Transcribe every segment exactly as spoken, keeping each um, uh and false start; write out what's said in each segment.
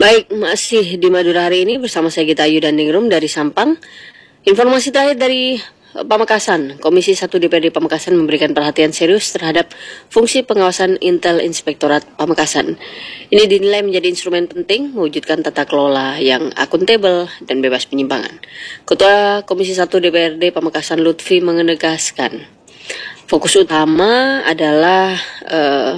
Baik, masih di Madura hari ini bersama saya Gita Ayu dan Ningrum dari Sampang. Informasi terakhir dari Pamekasan, Komisi satu D P R D Pamekasan memberikan perhatian serius terhadap fungsi pengawasan Intel Inspektorat Pamekasan. Ini dinilai menjadi instrumen penting mewujudkan tata kelola yang akuntabel dan bebas penyimpangan. Ketua Komisi satu D P R D Pamekasan Lutfi menegaskan, fokus utama adalah uh,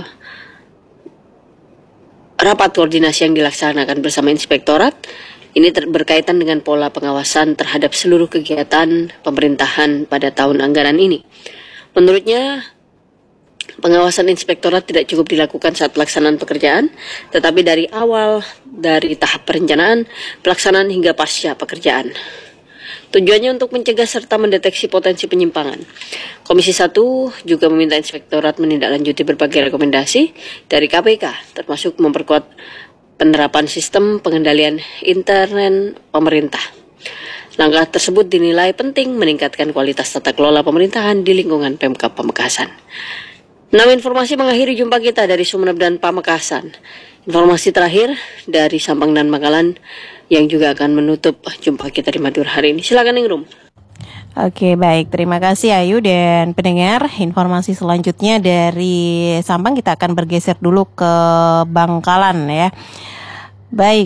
rapat koordinasi yang dilaksanakan bersama Inspektorat. Ini ter- berkaitan dengan pola pengawasan terhadap seluruh kegiatan pemerintahan pada tahun anggaran ini. Menurutnya, pengawasan Inspektorat tidak cukup dilakukan saat pelaksanaan pekerjaan, tetapi dari awal, dari tahap perencanaan, pelaksanaan hingga pasca pekerjaan. Tujuannya untuk mencegah serta mendeteksi potensi penyimpangan. Komisi satu juga meminta Inspektorat menindaklanjuti berbagai rekomendasi dari K P K, termasuk memperkuat penerapan sistem pengendalian intern pemerintah. Langkah tersebut dinilai penting meningkatkan kualitas tata kelola pemerintahan di lingkungan Pemkab Pamekasan. Enam informasi mengakhiri jumpa kita dari Sumeneb dan Pamekasan. Informasi terakhir dari Sampang dan Bangkalan yang juga akan menutup jumpa kita di Madura hari ini. Silakan Ningrum. Oke, baik. Terima kasih Ayu dan pendengar. Informasi selanjutnya dari Sampang kita akan bergeser dulu ke Bangkalan ya. Baik.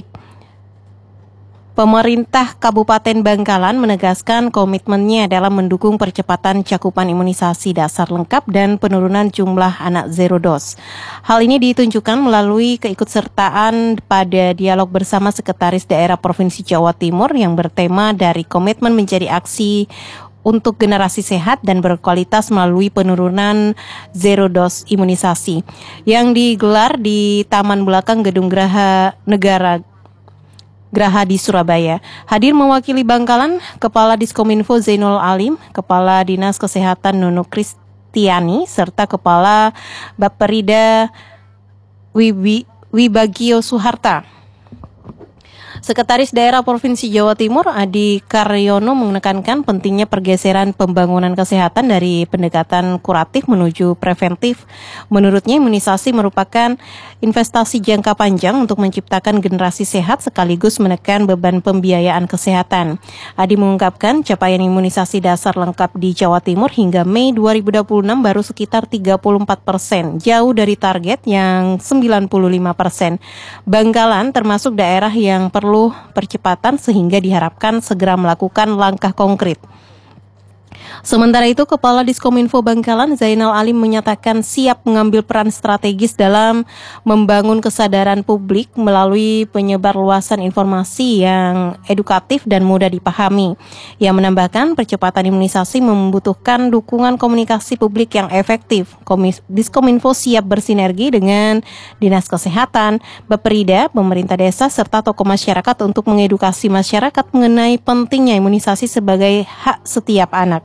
Pemerintah Kabupaten Bangkalan menegaskan komitmennya dalam mendukung percepatan cakupan imunisasi dasar lengkap dan penurunan jumlah anak zero dos. Hal ini ditunjukkan melalui keikutsertaan pada dialog bersama Sekretaris Daerah Provinsi Jawa Timur yang bertema dari komitmen menjadi aksi untuk generasi sehat dan berkualitas melalui penurunan zero dos imunisasi yang digelar di Taman Belakang Gedung Geraha Negara Geraha di Surabaya. Hadir mewakili Bangkalan, Kepala Diskominfo Zainul Alim, Kepala Dinas Kesehatan Nunu Kristiani, serta Kepala Bapperida Wibi, Wibagio Suharta. Sekretaris Daerah Provinsi Jawa Timur Adi Karyono menekankan pentingnya pergeseran pembangunan kesehatan dari pendekatan kuratif menuju preventif. Menurutnya imunisasi merupakan investasi jangka panjang untuk menciptakan generasi sehat sekaligus menekan beban pembiayaan kesehatan. Adi mengungkapkan capaian imunisasi dasar lengkap di Jawa Timur hingga Mei dua ribu dua puluh enam baru sekitar tiga puluh empat persen, jauh dari target yang sembilan puluh lima persen. Bangkalan termasuk daerah yang perlu perlu percepatan sehingga diharapkan segera melakukan langkah konkret. Sementara itu, Kepala Diskominfo Bangkalan Zainal Alim menyatakan siap mengambil peran strategis dalam membangun kesadaran publik melalui penyebarluasan informasi yang edukatif dan mudah dipahami. Ia menambahkan percepatan imunisasi membutuhkan dukungan komunikasi publik yang efektif. Komis- Diskominfo siap bersinergi dengan Dinas Kesehatan, Bapperida, pemerintah desa, serta tokoh masyarakat untuk mengedukasi masyarakat mengenai pentingnya imunisasi sebagai hak setiap anak.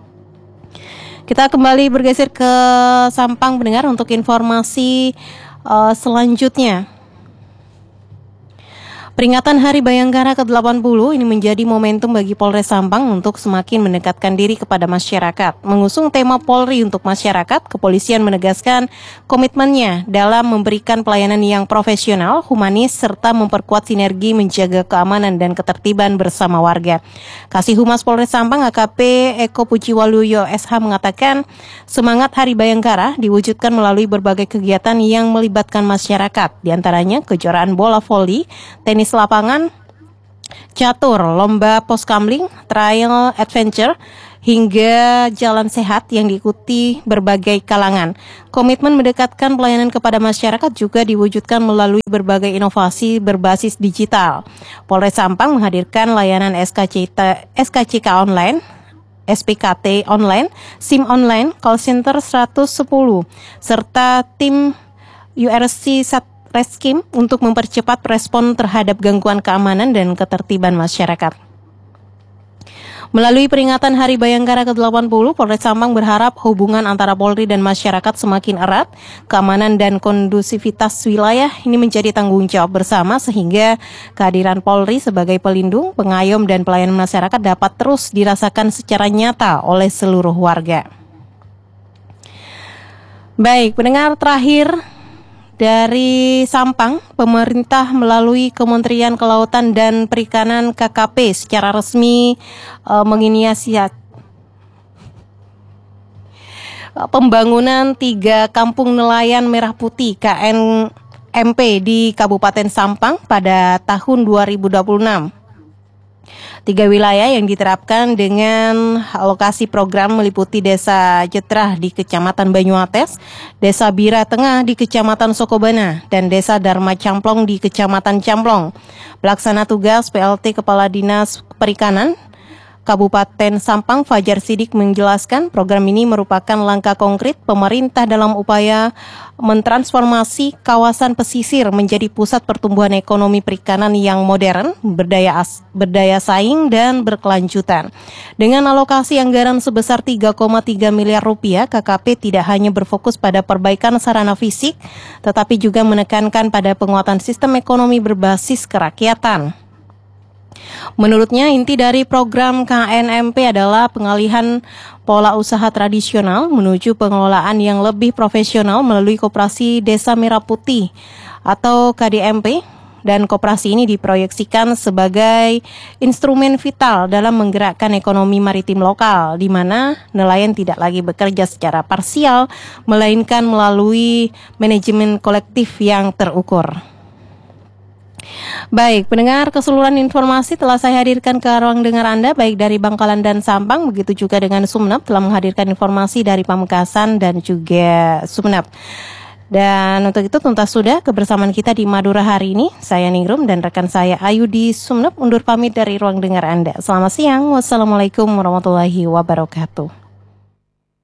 Kita kembali bergeser ke Sampang pendengar untuk informasi uh, selanjutnya. Peringatan Hari Bayangkara ke delapan puluh ini menjadi momentum bagi Polres Sampang untuk semakin mendekatkan diri kepada masyarakat. Mengusung tema Polri untuk masyarakat, kepolisian menegaskan komitmennya dalam memberikan pelayanan yang profesional, humanis, serta memperkuat sinergi menjaga keamanan dan ketertiban bersama warga. Kasih Humas Polres Sampang A K P Eko Pujiwaluyo S H mengatakan, semangat Hari Bayangkara diwujudkan melalui berbagai kegiatan yang melibatkan masyarakat, diantaranya kejuaraan bola voli, tenis lapangan, catur, lomba poskamling, trail adventure, hingga jalan sehat yang diikuti berbagai kalangan. Komitmen mendekatkan pelayanan kepada masyarakat juga diwujudkan melalui berbagai inovasi berbasis digital. Polres Sampang menghadirkan layanan S K C T, S K C K online, S P K T online, SIM online, call center seratus sepuluh, serta tim U R C Reskim untuk mempercepat respon terhadap gangguan keamanan dan ketertiban masyarakat. Melalui peringatan Hari Bayangkara ke delapan puluh, Polres Sampang berharap hubungan antara Polri dan masyarakat semakin erat, keamanan dan kondusivitas wilayah ini menjadi tanggung jawab bersama sehingga kehadiran Polri sebagai pelindung, pengayom dan pelayanan masyarakat dapat terus dirasakan secara nyata oleh seluruh warga. Baik, pendengar terakhir Dari Sampang, pemerintah melalui Kementerian Kelautan dan Perikanan K K P secara resmi uh, menginisiasi pembangunan tiga kampung nelayan merah putih K N M P di Kabupaten Sampang pada tahun dua ribu dua puluh enam. Tiga wilayah yang diterapkan dengan alokasi program meliputi Desa Jetrah di Kecamatan Banyuates, Desa Bira Tengah di Kecamatan Sokobana, dan Desa Dharma Camplong di Kecamatan Camplong. Pelaksana tugas P L T Kepala Dinas Perikanan Kabupaten Sampang Fajar Sidik menjelaskan program ini merupakan langkah konkret pemerintah dalam upaya mentransformasi kawasan pesisir menjadi pusat pertumbuhan ekonomi perikanan yang modern, berdaya as, berdaya saing dan berkelanjutan. Dengan alokasi anggaran sebesar tiga koma tiga miliar rupiah, K K P tidak hanya berfokus pada perbaikan sarana fisik, tetapi juga menekankan pada penguatan sistem ekonomi berbasis kerakyatan. Menurutnya, inti dari program K N M P adalah pengalihan pola usaha tradisional menuju pengelolaan yang lebih profesional melalui Koperasi Desa Merah Putih atau K D M P, dan koperasi ini diproyeksikan sebagai instrumen vital dalam menggerakkan ekonomi maritim lokal, di mana nelayan tidak lagi bekerja secara parsial, melainkan melalui manajemen kolektif yang terukur. Baik, pendengar, keseluruhan informasi telah saya hadirkan ke ruang dengar Anda, baik dari Bangkalan dan Sampang, begitu juga dengan Sumeneb, telah menghadirkan informasi dari Pamekasan dan juga Sumeneb. Dan untuk itu tuntas sudah kebersamaan kita di Madura hari ini. Saya Ningrum dan rekan saya Ayu di Sumeneb undur pamit dari ruang dengar Anda. Selamat siang, wassalamualaikum warahmatullahi wabarakatuh.